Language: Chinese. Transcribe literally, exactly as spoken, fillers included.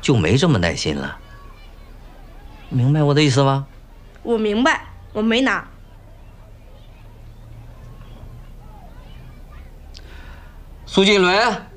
就没这么耐心了。明白我的意思吗？ 我明白，我没拿。 苏金伦。